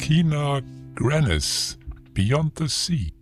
Tina Grannis, Beyond the Sea.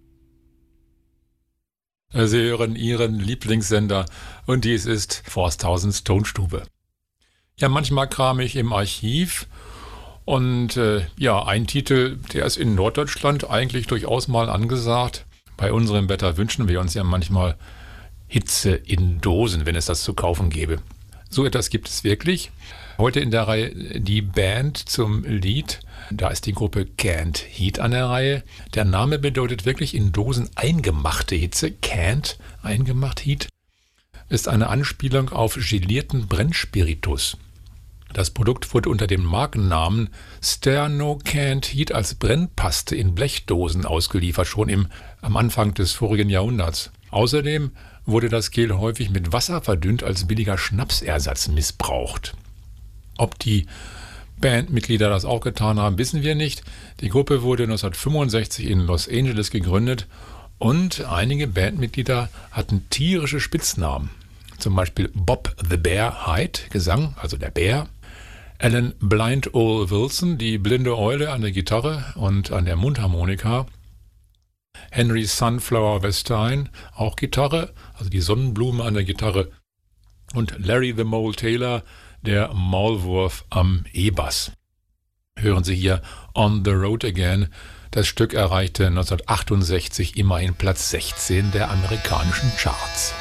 Sie hören Ihren Lieblingssender und dies ist Forsthausens Tonstube. Ja, manchmal kram ich im Archiv und ein Titel, der ist in Norddeutschland eigentlich durchaus mal angesagt. Bei unserem Wetter wünschen wir uns ja manchmal Hitze in Dosen, wenn es das zu kaufen gäbe. So etwas gibt es wirklich. Heute in der Reihe die Band zum Lied. Da ist die Gruppe Canned Heat an der Reihe. Der Name bedeutet wirklich in Dosen eingemachte Hitze. Canned, eingemacht Heat, ist eine Anspielung auf gelierten Brennspiritus. Das Produkt wurde unter dem Markennamen Sterno Canned Heat als Brennpaste in Blechdosen ausgeliefert, schon am Anfang des vorigen Jahrhunderts. Außerdem wurde das Gel häufig mit Wasser verdünnt als billiger Schnapsersatz missbraucht. Ob die Bandmitglieder das auch getan haben, wissen wir nicht. Die Gruppe wurde 1965 in Los Angeles gegründet und einige Bandmitglieder hatten tierische Spitznamen. Zum Beispiel Bob the Bear Hyde, Gesang, also der Bär. Alan Blind Owl Wilson, die blinde Eule an der Gitarre und an der Mundharmonika. Henry Sunflower Westine, auch Gitarre, also die Sonnenblume an der Gitarre. Und Larry the Mole Taylor, der Maulwurf am E-Bass. Hören Sie hier On the Road Again. Das Stück erreichte 1968 immerhin Platz 16 der amerikanischen Charts.